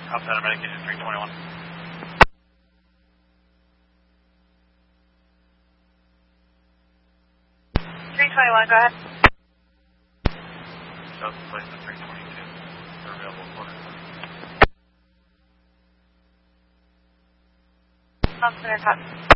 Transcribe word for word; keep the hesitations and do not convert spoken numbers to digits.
Outside of medication three twenty-one. three twenty-one, go ahead. Shows the place at three twenty-two. They're available for it. I'm clear, cut.